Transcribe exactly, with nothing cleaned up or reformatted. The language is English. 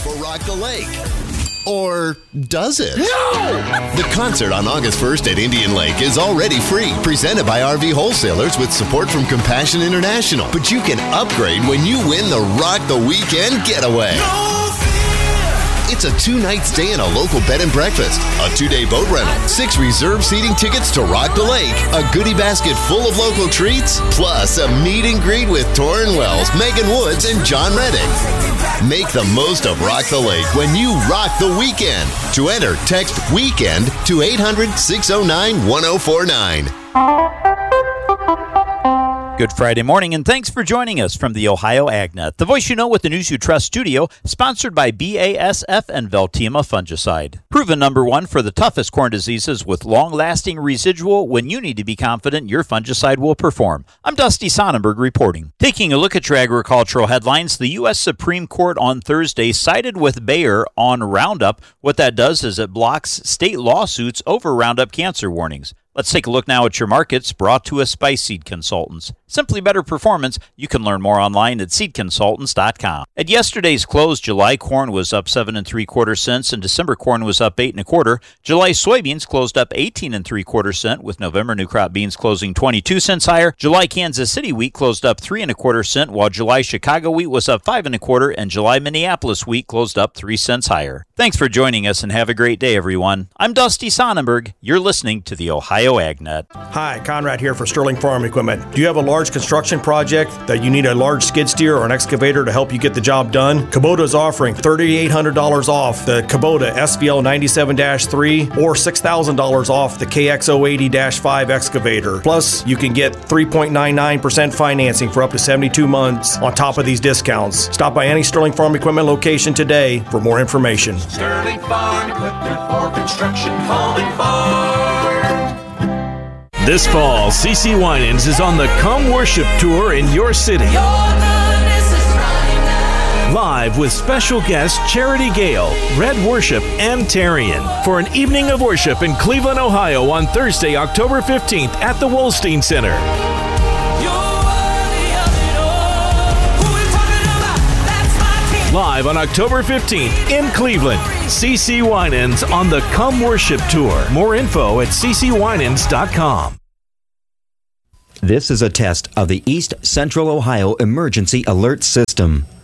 for Rock the Lake. Or does it? No! The concert on August first at Indian Lake is already free, presented by R V Wholesalers with support from Compassion International. But you can upgrade when you win the Rock the Weekend Getaway. No fear! It's a two-night stay in a local bed and breakfast, a two-day boat rental, six reserved seating tickets to Rock the Lake, a goodie basket full of local treats, plus a meet and greet with Torrin Wells, Megan Woods, and John Reddick. Make the most of Rock the Lake when you rock the weekend. To enter, text WEEKEND to eight hundred, six oh nine, one oh four nine. Good Friday morning, and thanks for joining us from the Ohio AgNet, the voice you know with the news you trust studio, sponsored by B A S F and Veltima Fungicide. Proven number one for the toughest corn diseases with long-lasting residual when you need to be confident your fungicide will perform. I'm Dusty Sonnenberg reporting. Taking a look at your agricultural headlines, the U S Supreme Court on Thursday sided with Bayer on Roundup. What that does is it blocks state lawsuits over Roundup cancer warnings. Let's take a look now at your markets, brought to us by Seed Consultants. Simply better performance. You can learn more online at seed consultants dot com. At yesterday's close, July corn was up seven and three quarter cents, and December corn was up eight and a quarter. July soybeans closed up eighteen and three quarter cent, with November new crop beans closing twenty-two cents higher. July Kansas City wheat closed up three and a quarter cent, while July Chicago wheat was up five and a quarter, and July Minneapolis wheat closed up three cents higher. Thanks for joining us, and have a great day, everyone. I'm Dusty Sonnenberg. You're listening to the Ohio AgNet. Hi, Conrad here for Sterling Farm Equipment. Do you have a large construction project that you need a large skid steer or an excavator to help you get the job done? Kubota is offering three thousand eight hundred dollars off the Kubota S V L ninety-seven dash three or six thousand dollars off the K X zero eighty dash five excavator. Plus, you can get three point nine nine percent financing for up to seventy-two months on top of these discounts. Stop by any Sterling Farm Equipment location today for more information. Sterling Farm Equipment for construction, home and farm. This fall, C C Winans is on the Come Worship Tour in your city. Live with special guests Charity Gale, Red Worship, and Tarian for an evening of worship in Cleveland, Ohio on Thursday, October fifteenth at the Wolstein Center. Live on October fifteenth in Cleveland, C C Winans on the Come Worship Tour. More info at c c winans dot com. This is a test of the East Central Ohio Emergency Alert System.